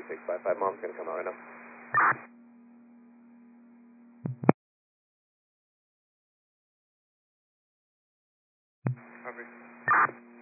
3655. Mom's going to come out right now. Copy.